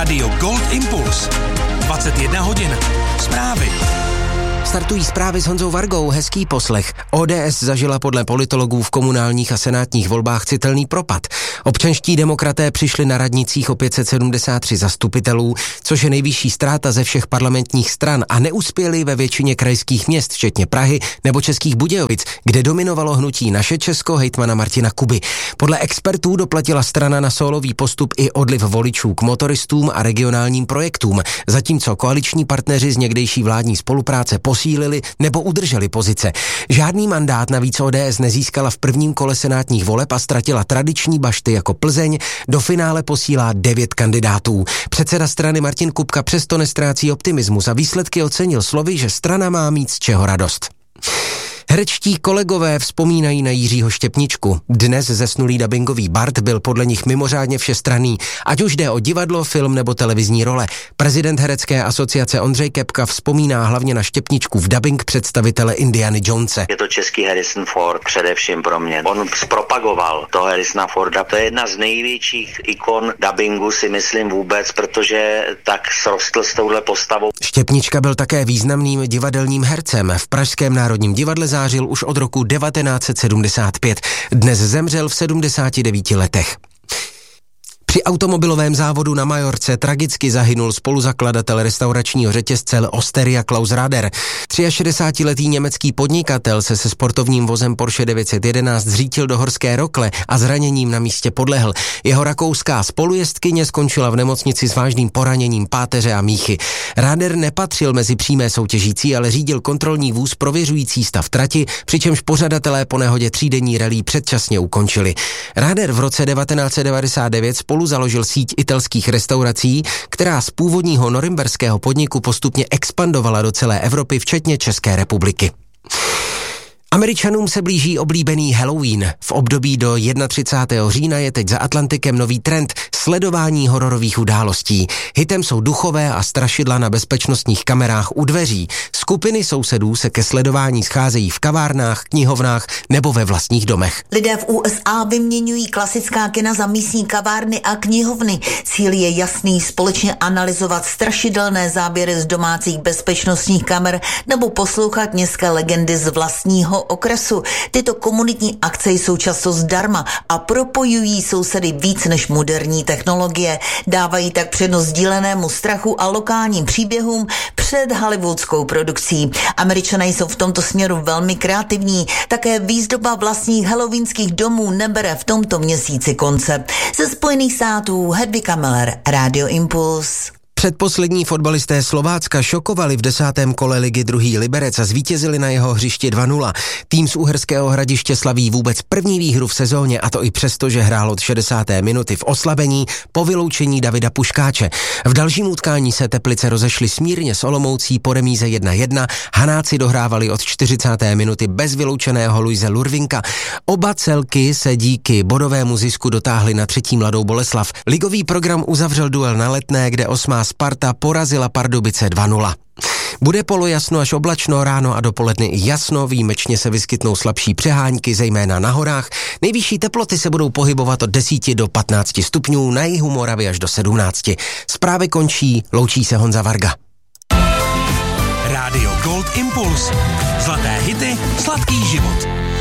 Rádio Gold Impuls. 21 hodin. Zprávy. Startují zprávy s Honzou Vargou, hezký poslech. ODS zažila podle politologů v komunálních a senátních volbách citelný propad. Občanští demokraté přišli na radnicích o 573 zastupitelů, což je nejvyšší ztráta ze všech parlamentních stran a neuspěli ve většině krajských měst, včetně Prahy nebo Českých Budějovic, kde dominovalo hnutí Naše Česko hejtmana Martina Kuby. Podle expertů doplatila strana na sólový postup i odliv voličů k motoristům a regionálním projektům, zatímco koaliční partneři z někdejší vládní spolupráce posílili nebo udrželi pozice. Žádný mandát navíc ODS nezískala v prvním kole senátních voleb a ztratila tradiční bašty jako Plzeň, do finále posílá 9 kandidátů. Předseda strany Martin Kupka přesto nestrácí optimismus a výsledky ocenil slovy, že strana má mít z čeho radost. Herečtí kolegové vzpomínají na Jiřího Štěpničku. Dnes zesnulý dabingový Bart byl podle nich mimořádně všestranný, ať už jde o divadlo, film nebo televizní role. Prezident herecké asociace Ondřej Kepka vzpomíná hlavně na Štěpničku v dabing představitele Indiany Jonese. Je to český Harrison Ford především pro mě. On zpropagoval toho Harrisona Forda. To je jedna z největších ikon dabingu, si myslím vůbec, protože tak srostl s touhle postavou. Štěpnička byl také významným divadelním hercem. V Pražském národním divadle zářil už od roku 1975. Dnes zemřel v 79 letech. Při automobilovém závodu na Majorce tragicky zahynul spoluzakladatel restauračního řetězce Osteria Klaus Rader. 63letý německý podnikatel se sportovním vozem Porsche 911 zřítil do horské rokle a zraněním na místě podlehl. Jeho rakouská spolujezdkyně skončila v nemocnici s vážným poraněním páteře a míchy. Rader nepatřil mezi přímé soutěžící, ale řídil kontrolní vůz prověřující stav trati, přičemž pořadatelé po nehodě třídenní rallye předčasně ukončili. Rader v roce 1999 spolu založil síť italských restaurací, která z původního norimberského podniku postupně expandovala do celé Evropy, včetně České republiky. Američanům se blíží oblíbený Halloween. V období do 31. října je teď za Atlantikem nový trend sledování hororových událostí. Hitem jsou duchové a strašidla na bezpečnostních kamerách u dveří. Skupiny sousedů se ke sledování scházejí v kavárnách, knihovnách nebo ve vlastních domech. Lidé v USA vyměňují klasická kina za místní kavárny a knihovny. Cíl je jasný: společně analyzovat strašidelné záběry z domácích bezpečnostních kamer nebo poslouchat městské legendy z vlastního okresu. Tyto komunitní akce jsou často zdarma a propojují sousedy víc než moderní technologie. Dávají tak přednost sdílenému strachu a lokálním příběhům před hollywoodskou produkcí. Američané jsou v tomto směru velmi kreativní. Také výzdoba vlastních halloweenských domů nebere v tomto měsíci konce. Ze Spojených států Hedvika Miller, Radio Impuls. Předposlední fotbalisté Slovácka šokovali v 10. kole ligy druhý Liberec a zvítězili na jeho hřišti 2-0. Tým z Uherského Hradiště slaví vůbec první výhru v sezóně, a to i přesto, že hrál od 60. minuty v oslabení po vyloučení Davida Puškáče. V dalším utkání se Teplice rozešly smírně s Olomoucí po remíze 1-1. Hanáci dohrávali od 40. minuty bez vyloučeného Luise Lurvinka. Oba celky se díky bodovému zisku dotáhly na třetí Mladou Boleslav. Ligový program uzavřel duel na Letné, kde 8. Sparta porazila Pardubice 2-0. Bude polojasno až oblačno, ráno a dopoledne i jasno, výjimečně se vyskytnou slabší přehánky, zejména na horách. Nejvyšší teploty se budou pohybovat od 10 do 15 stupňů, na jihu Moravy až do 17. Zprávy končí, loučí se Honza Varga. Rádio Gold Impuls. Zlaté hity, sladký život.